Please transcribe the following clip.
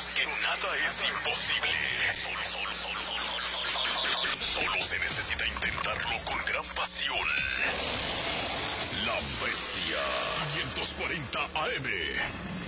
sabemos que nada es imposible. Solo se necesita intentarlo con gran pasión. La Bestia 540 AM.